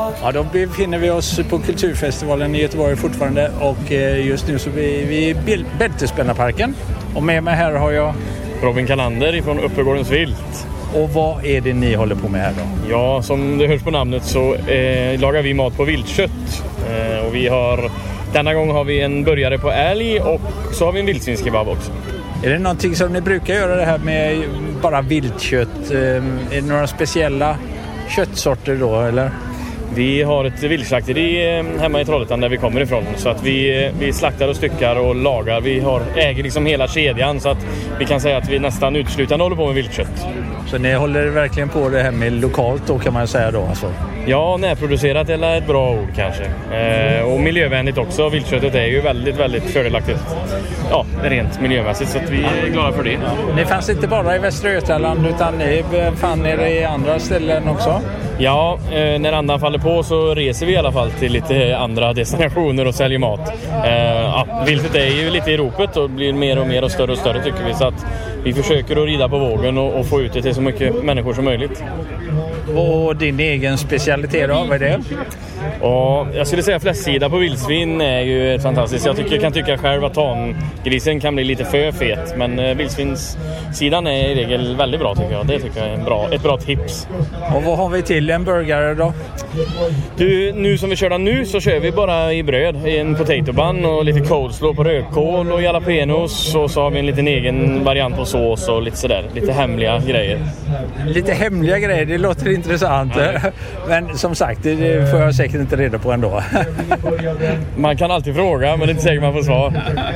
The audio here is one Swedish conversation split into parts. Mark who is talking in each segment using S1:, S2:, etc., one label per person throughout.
S1: Ja, då befinner vi oss på Kulturfestivalen i Göteborg fortfarande och just nu så är vi i Bältespännarparken. Och med mig här har jag
S2: Robin Kalander från Uppegårdens Vilt.
S1: Och vad är det ni håller på med här då?
S2: Ja, som det hörs på namnet så lagar vi mat på viltkött. Och denna gång har vi en burgare på älg och så har vi en vildsvinskebab också.
S1: Är det någonting som ni brukar göra det här med bara viltkött? Är det några speciella köttsorter då eller?
S2: Vi har ett viltslakteri hemma i Trollhättan där vi kommer ifrån. Så att vi slaktar och styckar och lagar. Vi äger liksom hela kedjan så att vi kan säga att vi nästan uteslutande håller på med viltkött.
S1: Så ni håller verkligen på det här med lokalt då kan man säga då alltså?
S2: Ja, närproducerat eller ett bra ord kanske. Och miljövänligt också. Viltköttet är ju väldigt, väldigt fördelaktigt. Ja, rent miljömässigt så att vi är glada för det.
S1: Ni fanns inte bara i Västra Götaland utan ni fann er i andra ställen också?
S2: Ja, när andan faller på så reser vi i alla fall till lite andra destinationer och säljer mat. Viltet är ju lite i ropet och blir mer och mer och större tycker vi. Så att vi försöker att rida på vågen och få ut det till så mycket människor som möjligt.
S1: Och din egen specialitet då, vad är det?
S2: Och jag skulle säga fläsksida på vildsvin är ju fantastiskt. Jag kan tycka själv att tangrisen kan bli lite för fet. Men vildsvinssidan är i regel väldigt bra tycker jag. Det tycker jag är ett bra tips.
S1: Och vad har vi till en burgare då?
S2: Nu som vi körde nu så kör vi bara i bröd. I en potato bun och lite coleslaw på rödkål och jalapenos. Och så har vi en liten egen variant på sås och lite sådär. Lite hemliga grejer.
S1: Lite hemliga grejer, det låter intressant. Nej. Men som sagt, det får jag säkert inte reda på ändå.
S2: Man kan alltid fråga, men det är inte säkert man får svar.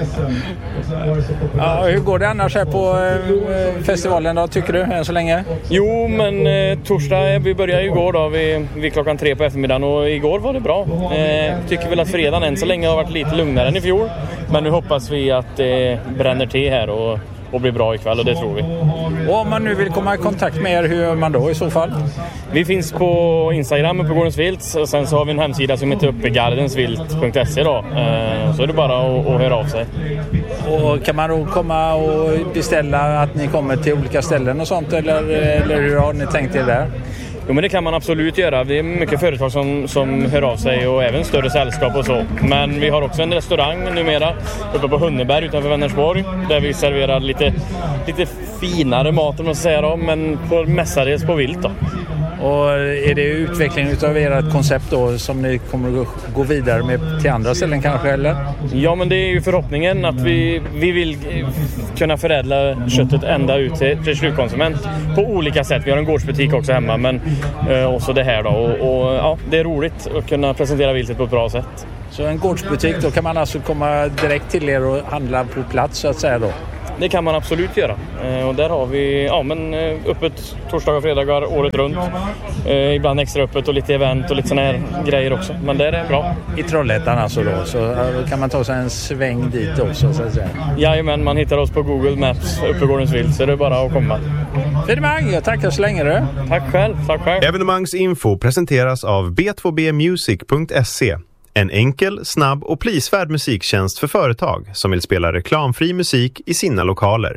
S1: Ja, hur går det annars här på festivalen då, tycker du, än så länge?
S2: Jo, men torsdag, vi började igår då, vid 3:00 på eftermiddagen och igår var det bra. Tycker väl att fredagen än så länge har varit lite lugnare än i fjol. Men nu hoppas vi att det bränner till här och blir bra ikväll och det tror vi.
S1: Och om man nu vill komma i kontakt med er, hur gör man då i så fall?
S2: Vi finns på Instagram Uppegårdens Vilt och sen så har vi en hemsida som heter uppegardensvilt.se då. Så är det bara att höra av sig.
S1: Och kan man då komma och beställa att ni kommer till olika ställen och sånt eller hur har ni tänkt er där?
S2: Jo, men det kan man absolut göra. Det är mycket företag som hör av sig och även större sällskap och så. Men vi har också en restaurang numera uppe på Hunneberg utanför Vänersborg där vi serverar lite finare mat om man ska säga då, men mestadels på vilt då.
S1: Och är det utveckling utav ert koncept då som ni kommer att gå vidare med till andra ställen kanske eller?
S2: Ja, men det är ju förhoppningen att vi vill kunna förädla köttet ända ut till slutkonsument på olika sätt. Vi har en gårdsbutik också hemma men också det här då och ja, det är roligt att kunna presentera viltet på ett bra sätt.
S1: Så en gårdsbutik, då kan man alltså komma direkt till er och handla på plats så att säga då?
S2: Det kan man absolut göra. Och där har vi öppet torsdagar och fredagar året runt. Ibland extra öppet och lite event och lite såna här grejer också. Men det är bra.
S1: I Trollhättan alltså då, så kan man ta sig en sväng dit också så att säga.
S2: Jajamän, man hittar oss på Google Maps, Uppegårdens Vilt, så det är bara att komma.
S1: Evenemang, jag tackar så länge du.
S2: Tack själv.
S3: Evenemangsinfo presenteras av b2bmusic.se. En enkel, snabb och prisvärd musiktjänst för företag som vill spela reklamfri musik i sina lokaler.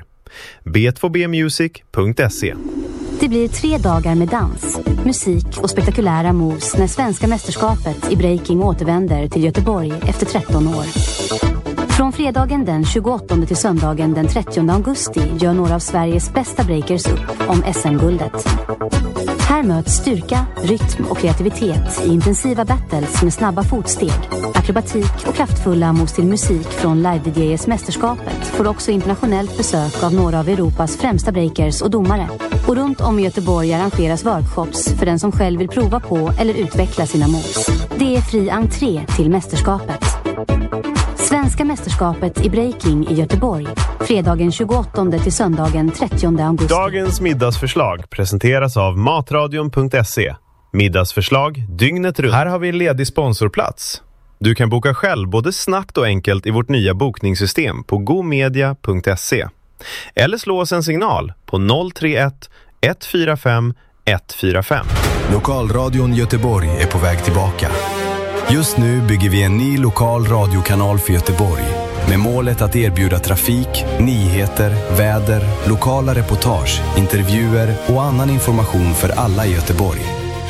S3: b2bmusic.se.
S4: Det blir 3 dagar med dans, musik och spektakulära moves när svenska mästerskapet i breaking återvänder till Göteborg efter 13 år. Från fredagen den 28 till söndagen den 30 augusti gör några av Sveriges bästa breakers upp om SM-guldet. Här möts styrka, rytm och kreativitet i intensiva battles med snabba fotsteg, akrobatik och kraftfulla moves till musik från Live-DJs mästerskapet får också internationellt besök av några av Europas främsta breakers och domare. Och runt om i Göteborg arrangeras workshops för den som själv vill prova på eller utveckla sina moves. Det är fri entré till mästerskapet. Svenska mästerskapet i breaking i Göteborg. Fredagen 28 till söndagen 30 augusti.
S3: Dagens middagsförslag presenteras av matradion.se. Middagsförslag dygnet runt. Här har vi en ledig sponsorplats. Du kan boka själv både snabbt och enkelt i vårt nya bokningssystem på gomedia.se. Eller slå oss en signal på 031 145 145.
S5: Lokalradion Göteborg är på väg tillbaka. Just nu bygger vi en ny lokal radiokanal för Göteborg med målet att erbjuda trafik, nyheter, väder, lokala reportage, intervjuer och annan information för alla i Göteborg.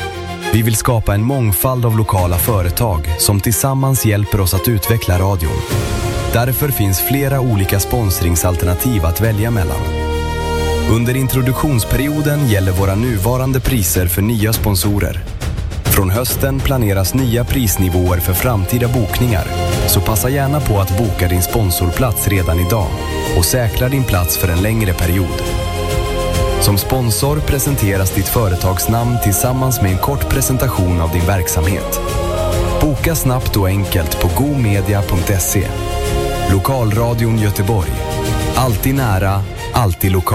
S5: Vi vill skapa en mångfald av lokala företag som tillsammans hjälper oss att utveckla radion. Därför finns flera olika sponsringsalternativ att välja mellan. Under introduktionsperioden gäller våra nuvarande priser för nya sponsorer. Från hösten planeras nya prisnivåer för framtida bokningar, så passa gärna på att boka din sponsorplats redan idag och säkra din plats för en längre period. Som sponsor presenteras ditt företagsnamn tillsammans med en kort presentation av din verksamhet. Boka snabbt och enkelt på gomedia.se. Lokalradion Göteborg. Alltid nära, alltid lokal.